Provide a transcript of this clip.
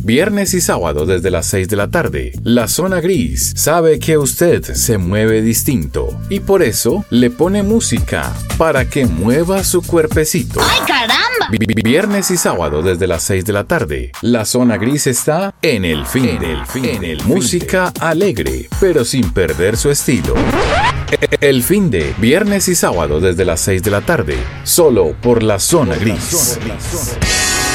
viernes y sábado desde las 6 de la tarde. La Zona Gris sabe que usted se mueve distinto y por eso le pone música para que mueva su cuerpecito. ¡Ay, caramba! Viernes y sábado desde las 6 de la tarde. La Zona Gris está en el fin. Música alegre, pero sin perder su estilo. El fin de viernes y sábado desde las 6 de la tarde. Solo por La Zona Gris.